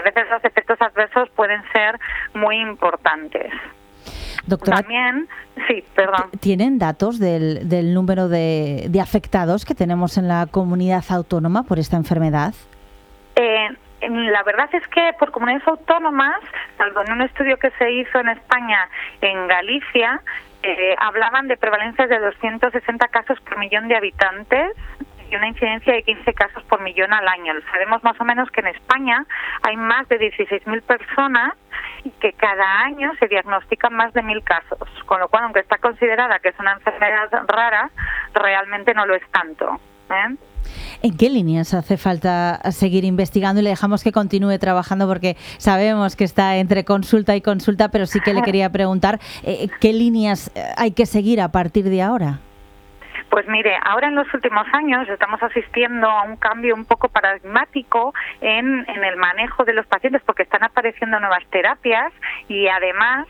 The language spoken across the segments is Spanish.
veces los efectos adversos pueden ser muy importantes. Doctora, también, sí, perdón. ¿Tienen datos del número de afectados que tenemos en la comunidad autónoma por esta enfermedad? La verdad es que por comunidades autónomas, salvo en un estudio que se hizo en España, en Galicia, hablaban de prevalencias de 260 casos por millón de habitantes y una incidencia de 15 casos por millón al año. Sabemos más o menos que en España hay más de 16.000 personas y que cada año se diagnostican más de 1.000 casos, con lo cual, aunque está considerada que es una enfermedad rara, realmente no lo es tanto. ¿En qué líneas hace falta seguir investigando? Y le dejamos que continúe trabajando porque sabemos que está entre consulta y consulta, pero sí que le quería preguntar ¿qué líneas hay que seguir a partir de ahora? Pues mire, ahora en los últimos años estamos asistiendo a un cambio un poco paradigmático en el manejo de los pacientes porque están apareciendo nuevas terapias y además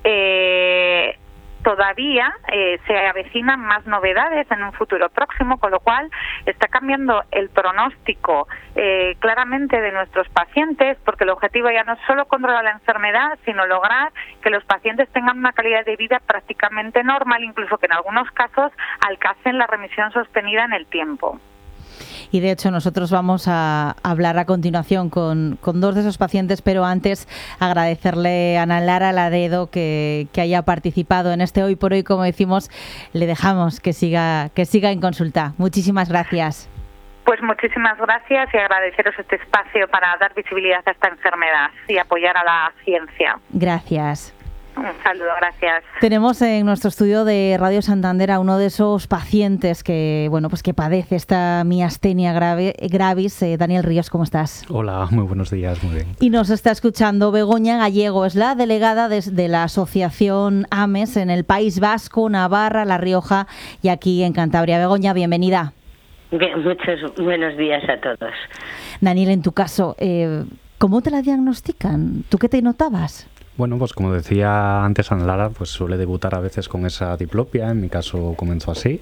todavía se avecinan más novedades en un futuro próximo, con lo cual está cambiando el pronóstico claramente de nuestros pacientes, porque el objetivo ya no es solo controlar la enfermedad, sino lograr que los pacientes tengan una calidad de vida prácticamente normal, incluso que en algunos casos alcancen la remisión sostenida en el tiempo. Y de hecho nosotros vamos a hablar a continuación con dos de esos pacientes, pero antes agradecerle a Ana Lara Laredo que haya participado en este Hoy por Hoy. Como decimos, le dejamos que siga en consulta. Muchísimas gracias. Pues muchísimas gracias y agradeceros este espacio para dar visibilidad a esta enfermedad y apoyar a la ciencia. Gracias. Un saludo, gracias. Tenemos en nuestro estudio de Radio Santander a uno de esos pacientes que padece esta miastenia gravis. Daniel Ríos, ¿cómo estás? Hola, muy buenos días, muy bien. Y nos está escuchando Begoña Gallego, es la delegada de la asociación AMES en el País Vasco, Navarra, La Rioja y aquí en Cantabria. Begoña, bienvenida. Bien, muchos buenos días a todos. Daniel, en tu caso, ¿cómo te la diagnostican? ¿Tú qué te notabas? Bueno, pues como decía antes Ana Lara, pues suele debutar a veces con esa diplopia. En mi caso comenzó así.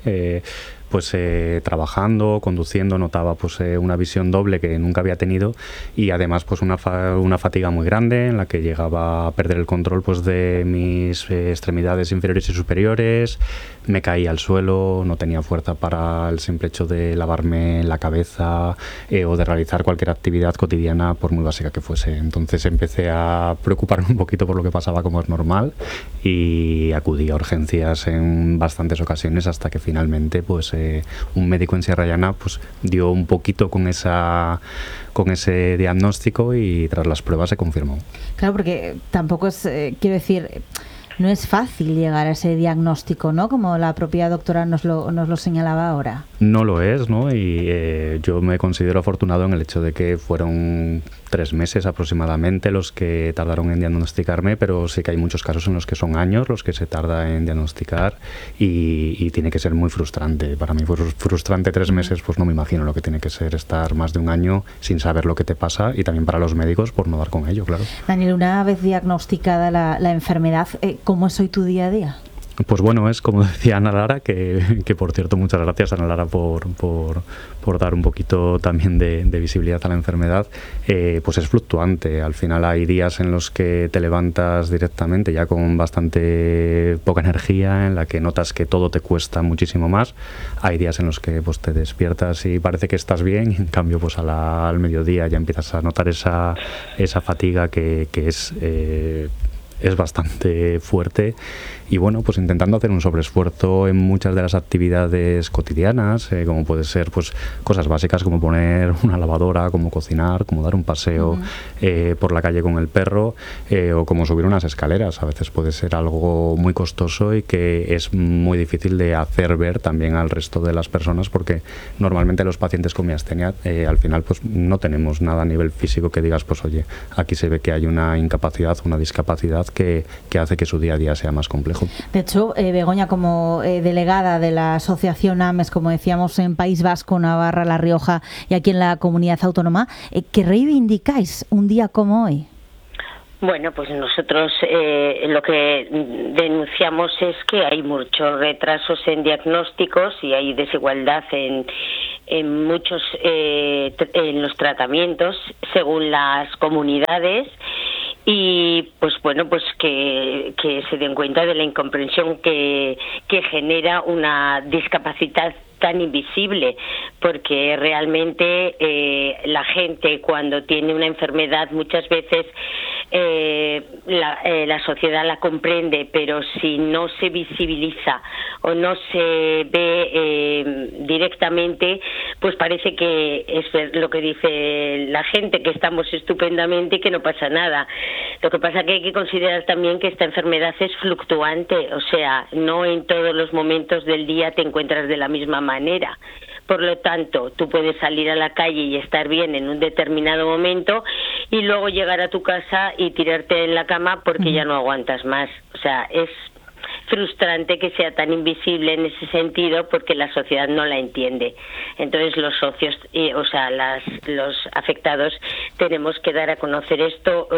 Trabajando, conduciendo, notaba una visión doble que nunca había tenido y además pues una fatiga muy grande en la que llegaba a perder el control de mis extremidades inferiores y superiores, me caía al suelo, no tenía fuerza para el simple hecho de lavarme la cabeza o de realizar cualquier actividad cotidiana por muy básica que fuese. Entonces empecé a preocuparme un poquito por lo que pasaba, como es normal, y acudí a urgencias en bastantes ocasiones hasta que finalmente un médico en Sierra Llana dio un poquito con ese diagnóstico y tras las pruebas se confirmó. Claro, porque tampoco es, quiero decir, no es fácil llegar a ese diagnóstico, ¿no? Como la propia doctora nos lo señalaba ahora. No lo es, ¿no? Y yo me considero afortunado en el hecho de que fueron 3 meses aproximadamente los que tardaron en diagnosticarme, pero sí que hay muchos casos en los que son años los que se tarda en diagnosticar y tiene que ser muy frustrante. Para mí fue frustrante 3 meses, pues no me imagino lo que tiene que ser estar más de un año sin saber lo que te pasa y también para los médicos por no dar con ello, claro. Daniel, una vez diagnosticada la enfermedad, ¿cómo es hoy tu día a día? Pues bueno, es como decía Ana Lara, que por cierto, muchas gracias Ana Lara por dar un poquito también de visibilidad a la enfermedad, pues es fluctuante. Al final hay días en los que te levantas directamente ya con bastante poca energía, en la que notas que todo te cuesta muchísimo más. Hay días en los que te despiertas y parece que estás bien, y en cambio al mediodía ya empiezas a notar esa fatiga que es bastante fuerte y bueno, pues intentando hacer un sobreesfuerzo en muchas de las actividades cotidianas, como puede ser cosas básicas como poner una lavadora, como cocinar, como dar un paseo por la calle con el perro o como subir unas escaleras. A veces puede ser algo muy costoso y que es muy difícil de hacer ver también al resto de las personas, porque normalmente los pacientes con miastenia al final no tenemos nada a nivel físico que digas oye, aquí se ve que hay una incapacidad, una discapacidad que hace que su día a día sea más complejo. De hecho, Begoña, como delegada de la asociación AMES, como decíamos, en País Vasco, Navarra, La Rioja y aquí en la comunidad autónoma, ¿qué reivindicáis un día como hoy? Bueno, pues nosotros lo que denunciamos es que hay muchos retrasos en diagnósticos y hay desigualdad en muchos en los tratamientos según las comunidades. Y pues bueno, pues que se den cuenta de la incomprensión que genera una discapacidad tan invisible, porque realmente la gente cuando tiene una enfermedad muchas veces la sociedad la comprende, pero si no se visibiliza o no se ve directamente, pues parece que es lo que dice la gente, que estamos estupendamente y que no pasa nada. Lo que pasa que hay que considerar también que esta enfermedad es fluctuante, o sea, no en todos los momentos del día te encuentras de la misma manera. Por lo tanto, tú puedes salir a la calle y estar bien en un determinado momento y luego llegar a tu casa y tirarte en la cama porque ya no aguantas más. O sea, es frustrante que sea tan invisible en ese sentido porque la sociedad no la entiende. Entonces los socios, los afectados, tenemos que dar a conocer esto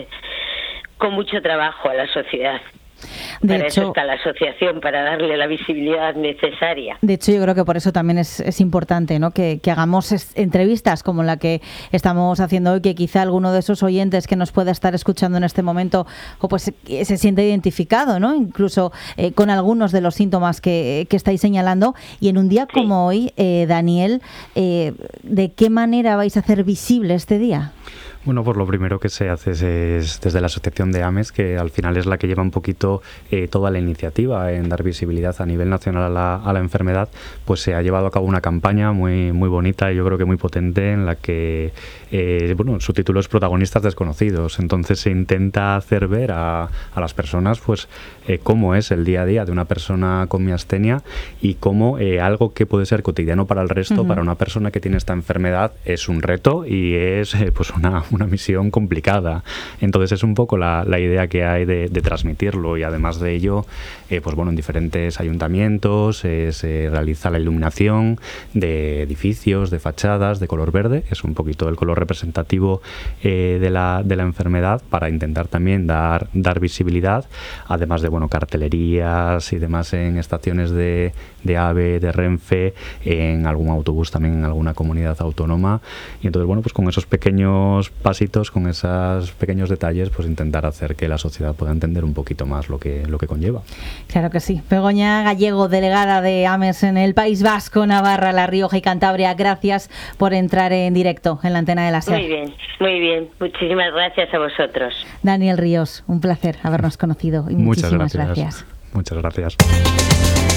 con mucho trabajo a la sociedad. Para eso está la asociación, para darle la visibilidad necesaria. De hecho, yo creo que por eso también es importante, ¿no?, que hagamos entrevistas como la que estamos haciendo hoy, que quizá alguno de esos oyentes que nos pueda estar escuchando en este momento pues se siente identificado, ¿no?, incluso con algunos de los síntomas que estáis señalando. Y en un día como hoy, Daniel, ¿de qué manera vais a hacer visible este día? Bueno, pues lo primero que se hace es desde la asociación de AMES, que al final es la que lleva un poquito toda la iniciativa en dar visibilidad a nivel nacional a la enfermedad, pues se ha llevado a cabo una campaña muy bonita y yo creo que muy potente en la que, su título es Protagonistas Desconocidos. Entonces se intenta hacer ver a las personas pues cómo es el día a día de una persona con miastenia y cómo algo que puede ser cotidiano para el resto, para una persona que tiene esta enfermedad, es un reto y es pues una misión complicada. Entonces es un poco la idea que hay de transmitirlo, y además de ello, pues bueno, en diferentes ayuntamientos se realiza la iluminación de edificios, de fachadas de color verde, que es un poquito el color representativo de la enfermedad, para intentar también dar visibilidad, además de cartelerías y demás en estaciones de AVE, de Renfe, en algún autobús también en alguna comunidad autónoma. Y entonces pues con esos pequeños pasitos, con esos pequeños detalles, pues intentar hacer que la sociedad pueda entender un poquito más lo que conlleva. Claro que sí. Begoña Gallego, delegada de AMES en el País Vasco, Navarra, La Rioja y Cantabria, gracias por entrar en directo en la antena de la SER. Muy bien. Muchísimas gracias a vosotros. Daniel Ríos, un placer habernos conocido y muchísimas gracias. Muchas gracias.